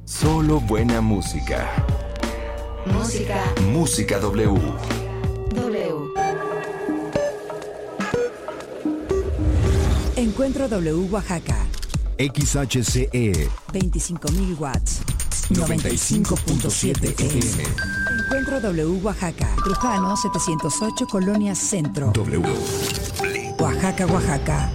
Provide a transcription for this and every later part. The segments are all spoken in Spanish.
Solo buena música. Música W. Encuentro W Oaxaca. XHCE 25.000 watts. 95.7 FM. Encuentro W Oaxaca. Trujano 708 Colonia Centro. W. Oaxaca, Oaxaca.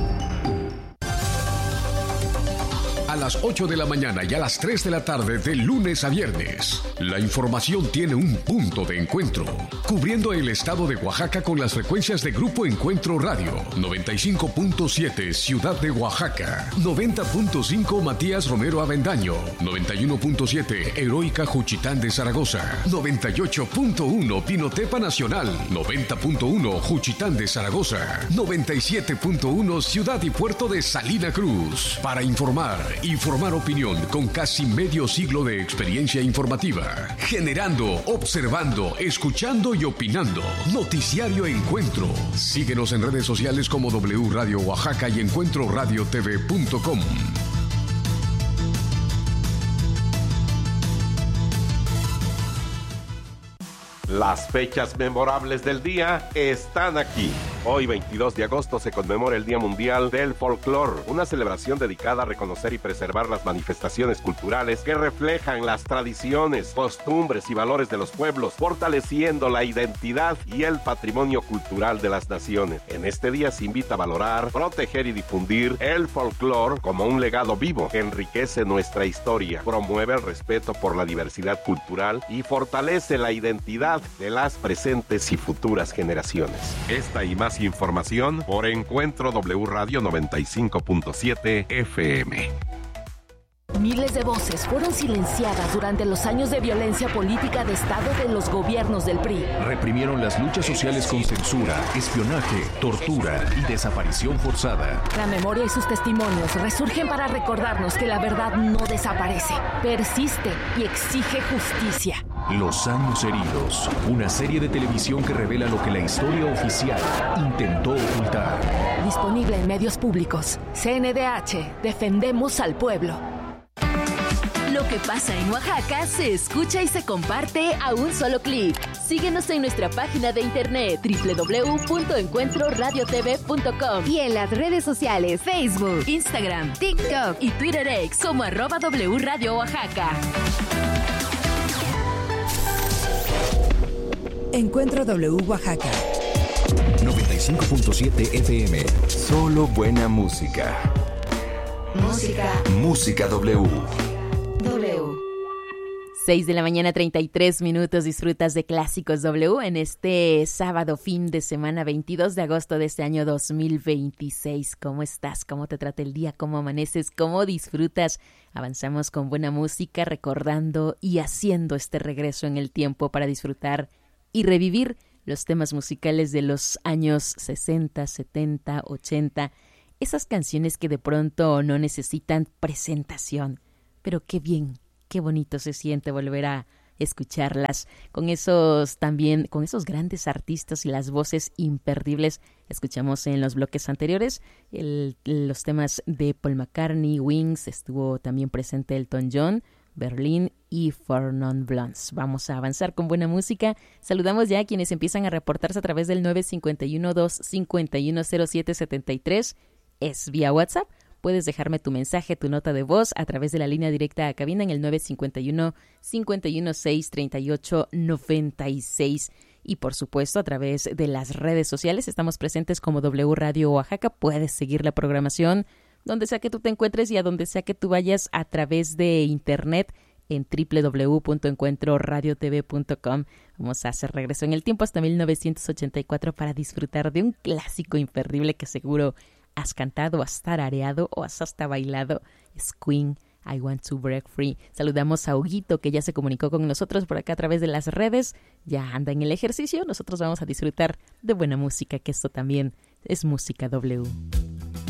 A las 8 de la mañana y a las 3 de la tarde de lunes a viernes, la información tiene un punto de encuentro, cubriendo el estado de Oaxaca con las frecuencias de Grupo Encuentro Radio, 95.7 Ciudad de Oaxaca, 90.5 Matías Romero Avendaño, 91.7 Heroica Juchitán de Zaragoza, 98.1 Pinotepa Nacional, 90.1 Juchitán de Zaragoza, 97.1 Ciudad y Puerto de Salina Cruz. Para informar opinión con casi medio siglo de experiencia informativa. Generando, observando, escuchando y opinando. Noticiario Encuentro. Síguenos en redes sociales como W Radio Oaxaca y encuentroradiotv.com. Las fechas memorables del día están aquí. Hoy, 22 de agosto, se conmemora el Día Mundial del Folclore, una celebración dedicada a reconocer y preservar las manifestaciones culturales que reflejan las tradiciones, costumbres y valores de los pueblos, fortaleciendo la identidad y el patrimonio cultural de las naciones. En este día se invita a valorar, proteger y difundir el folclore como un legado vivo que enriquece nuestra historia, promueve el respeto por la diversidad cultural y fortalece la identidad de las presentes y futuras generaciones. Esta y más información por Encuentro W Radio 95.7 FM. Miles de voces fueron silenciadas durante los años de violencia política de Estado de los gobiernos del PRI. Reprimieron las luchas sociales con censura, espionaje, tortura y desaparición forzada. La memoria y sus testimonios resurgen para recordarnos que la verdad no desaparece, persiste y exige justicia. Los años heridos, una serie de televisión que revela lo que la historia oficial intentó ocultar. Disponible en medios públicos. CNDH, defendemos al pueblo. Lo que pasa en Oaxaca se escucha y se comparte a un solo clic. Síguenos en nuestra página de internet www.encuentroradiotv.com y en las redes sociales Facebook, Instagram, TikTok y Twitter X como @W Radio Oaxaca. Encuentro W Oaxaca. 95.7 FM. Solo buena música. Música W. 6 de la mañana, 33 minutos. Disfrutas de Clásicos W en este sábado, fin de semana, 22 de agosto de este año 2026. ¿Cómo estás? ¿Cómo te trata el día? ¿Cómo amaneces? ¿Cómo disfrutas? Avanzamos con buena música, recordando y haciendo este regreso en el tiempo para disfrutar y revivir los temas musicales de los años 60, 70, 80. Esas canciones que de pronto no necesitan presentación, pero qué bien. Qué bonito se siente volver a escucharlas con esos grandes artistas y las voces imperdibles. Escuchamos en los bloques anteriores los temas de Paul McCartney, Wings, estuvo también presente Elton John, Berlín y Four Non Blondes. Vamos a avanzar con buena música. Saludamos ya a quienes empiezan a reportarse a través del 951-251-0773. Es vía WhatsApp. Puedes dejarme tu mensaje, tu nota de voz a través de la línea directa a cabina en el 951-516-3896. Y por supuesto a través de las redes sociales. Estamos presentes como W Radio Oaxaca. Puedes seguir la programación donde sea que tú te encuentres y a donde sea que tú vayas a través de internet en www.encuentroradiotv.com. Vamos a hacer regreso en el tiempo hasta 1984 para disfrutar de un clásico imperdible que seguro has cantado, has tarareado o has hasta bailado. Es Queen, I Want to Break Free. Saludamos a Huguito, que ya se comunicó con nosotros por acá a través de las redes. Ya anda en el ejercicio. Nosotros vamos a disfrutar de buena música, que esto también es música W.